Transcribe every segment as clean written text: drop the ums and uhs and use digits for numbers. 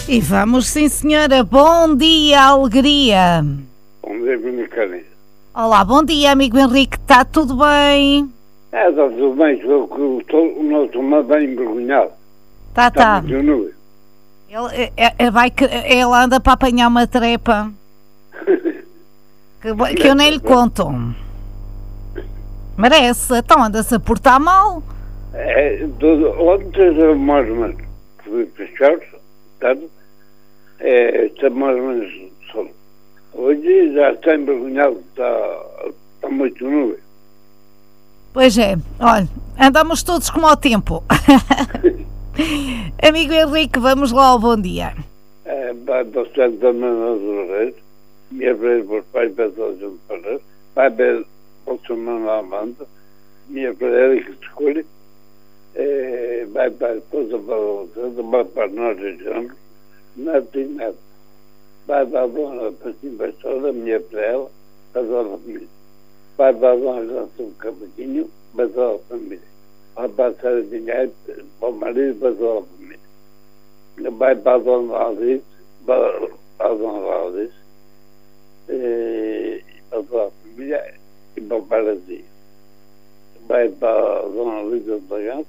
E vamos, sim senhora. Bom dia, alegria. Bom dia, minha carinha. Olá, bom dia, amigo Henrique. Está tudo bem? Está tudo bem, o nosso mar bem envergonhado. Tá. Muito nuvem. Ele anda para apanhar uma trepa que eu nem lhe conto. Merece. Então anda-se a portar mal. Ontem mais ou menos fui fechar, está mais ou menos sol. Hoje já está envergonhado, está muito nuvem. Pois é, olha, andamos todos como ao tempo. Amigo Henrique, vamos lá ao bom dia. Vai bastante também nas redes, minha vez por pai pessoas de parar, vai ver o seu nome à banda, minha vez que escolhe, vai para a coisa para você, vai para nós de anos, não tem nada. Vai para a dona para cima da minha para ela, para a dona família. Vai para a dona já seu cabelinho, para a dona família. Vai passar dinheiro para o marido, para a dona família. Vai para a dona Alice, para a dona Alice, e para a dona família e para o Brasil. Vai para a dona Lisa da Ganta,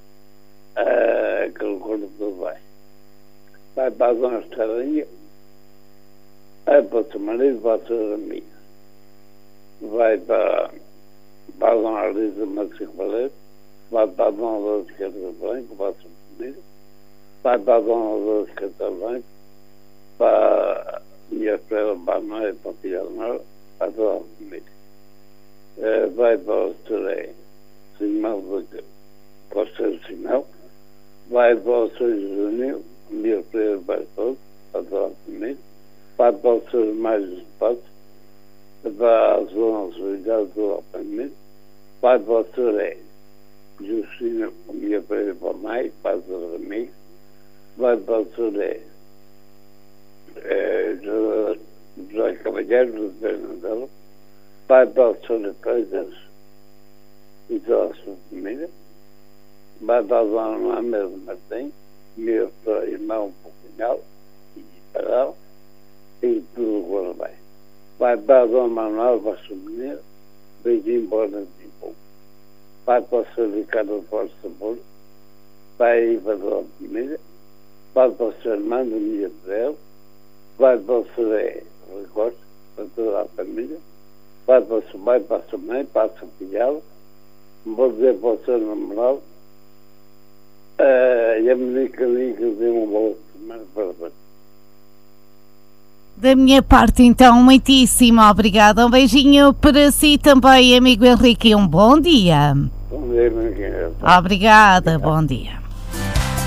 aquele corpo do vai. Vai para a dona Estarinha, vai para o seu marido, para a sua amiga. Vai para a dona Lisa Macicolete, vai para a dona Lúcia Carta Branco, para a sua família. Vai para a dona Lúcia Carta Branco, para a minha filha, para a mãe, para a filha da mãe, para toda a família. Vai para o seu Simão, para o seu Simão. Vai para o seu Juninho, a minha filha, para todos, para toda a família. Vai para os seus mais espaços, para a sua solidariedade, toda a família. Vai para o seu Justino, a minha filha, para a mãe, para os amigos. Vai para o seu José Cavalheiro, do Fernandão. Vai para o seu Coisas e toda a sua família. Vai para a dona Manuela Martins, meu irmão, cunhado e parado, e tudo agora vai. Vai para a dona Manuela, para a sua menina, beijinho embora de pouco. Vai para o seu Ricardo Força Sabor, vai para a dona família. Vai para o seu irmão, da minha filha, vai para o seu Ricardo, para toda a família. Vai para o seu pai, para a sua mãe, para a sua filhada. Vou dizer para o seu namorado. E a Mónica deu uma boa semana para você. Da minha parte, então, muitíssimo obrigada. Um beijinho para si também, amigo Henrique, e um bom dia. Bom dia, minha querida. Obrigada, bom dia.